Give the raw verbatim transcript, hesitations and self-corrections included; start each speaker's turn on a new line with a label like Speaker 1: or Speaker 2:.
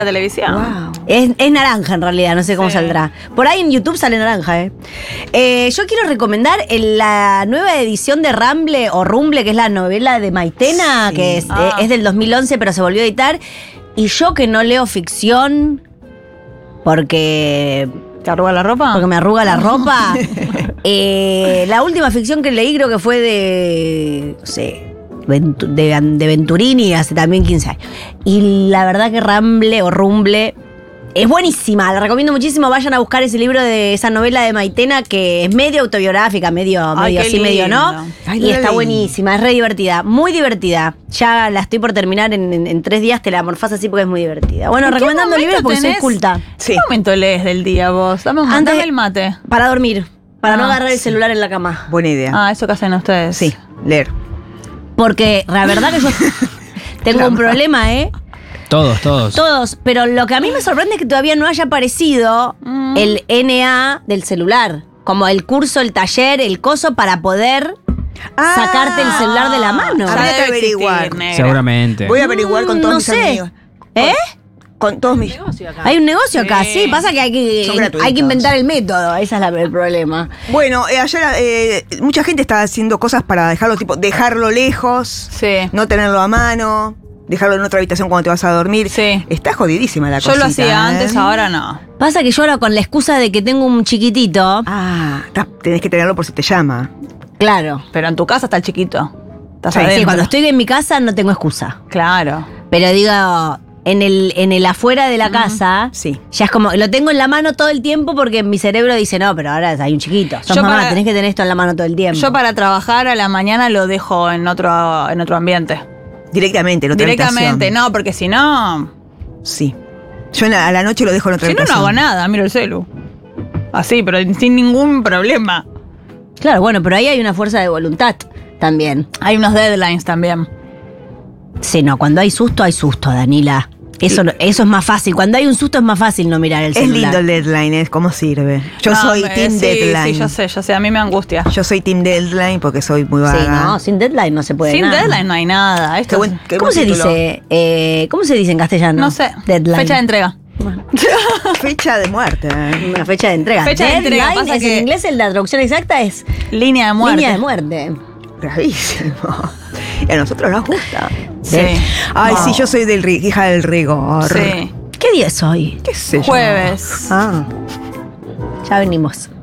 Speaker 1: televisión.
Speaker 2: Wow.
Speaker 3: Es, es naranja en realidad, no sé cómo
Speaker 1: Sí.
Speaker 3: saldrá. Por ahí en YouTube sale naranja, ¿eh? Eh, yo quiero recomendar el- la nueva edición de Ramble o Rumble, que es la novela de Maitena,
Speaker 2: Sí.
Speaker 3: que es,
Speaker 1: Ah.
Speaker 3: eh, es del dos mil once, pero se volvió a editar. Y yo que no leo ficción, porque,
Speaker 1: ¿Te arruga la ropa?
Speaker 3: porque me arruga la ropa. eh, la última ficción que leí creo que fue de, no sé, Ventu- de, de Venturini hace también quince años. Y la verdad que Ramble o Rumble es buenísima, la recomiendo muchísimo. Vayan a buscar ese libro de esa novela de Maitena que es medio autobiográfica, medio,
Speaker 1: Ay,
Speaker 3: medio
Speaker 1: qué
Speaker 3: sí, medio no.
Speaker 1: lindo.
Speaker 2: Ay,
Speaker 3: Y
Speaker 2: no la
Speaker 3: está
Speaker 2: leí.
Speaker 3: buenísima, es re divertida, muy divertida. Ya la estoy por terminar en, en- en tres días, te la morfás así porque es muy divertida. Bueno,
Speaker 1: ¿En qué
Speaker 3: recomendando
Speaker 1: momento
Speaker 3: libros porque soy
Speaker 1: tenés-
Speaker 3: culta.
Speaker 2: Sí.
Speaker 1: ¿Qué momento lees del día vos? Dame, un,
Speaker 3: Antes-
Speaker 1: dame el mate.
Speaker 3: Para dormir, para no
Speaker 1: Ah,
Speaker 3: agarrar el celular en la cama.
Speaker 2: Buena idea.
Speaker 1: Ah, eso que hacen ustedes.
Speaker 2: Sí, leer.
Speaker 3: Porque la verdad que yo tengo un problema, ¿eh?
Speaker 4: Todos, todos.
Speaker 3: Todos, pero lo que a mí me sorprende es que todavía no haya aparecido
Speaker 1: Mm.
Speaker 3: el N A del celular. Como el curso, el taller, el coso para poder
Speaker 2: Ah,
Speaker 3: sacarte el celular de la mano.
Speaker 2: Ya
Speaker 1: Ya
Speaker 2: Habría que
Speaker 1: debe existir,
Speaker 2: averiguar.
Speaker 1: negra.
Speaker 4: Seguramente.
Speaker 2: Voy a averiguar con
Speaker 3: Mm,
Speaker 2: todos
Speaker 3: no
Speaker 2: mis
Speaker 3: sé.
Speaker 2: amigos.
Speaker 3: ¿Eh?
Speaker 2: Con todos mis.
Speaker 3: Hay un negocio acá,
Speaker 1: Sí.
Speaker 3: sí. Pasa que hay que,
Speaker 2: Son gratuitos.
Speaker 3: hay que inventar el método. Ese es la- el problema.
Speaker 2: Bueno, eh, ayer eh, mucha gente está haciendo cosas para dejarlo, tipo, dejarlo lejos,
Speaker 1: Sí.
Speaker 2: no tenerlo a mano, dejarlo en otra habitación cuando te vas a dormir.
Speaker 1: Sí.
Speaker 2: Está jodidísima la cosa.
Speaker 1: Yo lo hacía antes, ahora no.
Speaker 3: Pasa que yo ahora con la excusa de que tengo un chiquitito,
Speaker 2: Ah, ta- tenés que tenerlo por si te llama.
Speaker 3: claro.
Speaker 1: Pero en tu casa está el chiquito. Estás
Speaker 2: Sí, sí,
Speaker 3: Sí,
Speaker 1: adentro.
Speaker 3: cuando estoy en mi casa no tengo excusa.
Speaker 1: Claro.
Speaker 3: Pero digo, en el, en el afuera de la casa,
Speaker 2: Sí.
Speaker 3: ya es como, lo tengo en la mano todo el tiempo porque mi cerebro dice, no, pero ahora hay un chiquito. Sos
Speaker 1: Yo
Speaker 3: mamá,
Speaker 1: para-
Speaker 3: tenés que tener esto en la mano todo el tiempo.
Speaker 1: Yo para trabajar a la mañana lo dejo en otro, en otro ambiente.
Speaker 2: Directamente, en otra
Speaker 1: Directamente,
Speaker 2: habitación.
Speaker 1: no, porque si no,
Speaker 2: Sí. Yo en la- a la noche lo dejo en otra
Speaker 1: si no, no
Speaker 2: habitación.
Speaker 1: hago nada, miro el celu. Así, pero sin ningún problema.
Speaker 3: Claro, bueno, pero ahí hay una fuerza de voluntad también.
Speaker 1: Hay unos deadlines también.
Speaker 3: Sí, no, cuando hay susto, hay susto, Danila. Eso, no- eso es más fácil. Cuando hay un susto es más fácil no mirar el
Speaker 2: Es
Speaker 3: celular.
Speaker 2: lindo el deadline, es cómo sirve. Yo
Speaker 1: No,
Speaker 2: soy
Speaker 1: me-
Speaker 2: team
Speaker 1: sí,
Speaker 2: deadline.
Speaker 1: Sí, yo sé, yo sé, a mí me angustia.
Speaker 2: Yo soy team deadline porque soy muy vaga.
Speaker 3: Sí, no, sin deadline no se puede
Speaker 1: Sin
Speaker 3: nada.
Speaker 1: deadline no hay nada. Esto
Speaker 2: Qué buen-
Speaker 1: es-
Speaker 2: qué
Speaker 3: ¿Cómo
Speaker 2: buen
Speaker 3: se
Speaker 2: título.
Speaker 3: dice? Eh, ¿Cómo se dice en castellano?
Speaker 1: no sé.
Speaker 3: Deadline.
Speaker 1: Fecha de entrega.
Speaker 2: Fecha de muerte. ¿eh?
Speaker 3: Una fecha de entrega.
Speaker 1: Fecha de entrega,
Speaker 3: Deadline
Speaker 1: pasa
Speaker 3: es
Speaker 1: que-
Speaker 3: en inglés, la traducción exacta es
Speaker 1: Línea de muerte.
Speaker 3: línea de muerte.
Speaker 2: Gravísimo. Y a nosotros nos gusta.
Speaker 1: Sí.
Speaker 2: Ay,
Speaker 1: No.
Speaker 2: sí, yo soy del ri- hija del rigor.
Speaker 1: Sí.
Speaker 3: ¿Qué día es hoy?
Speaker 2: ¿Qué sé yo?
Speaker 1: Jueves.
Speaker 3: Ah, ya venimos.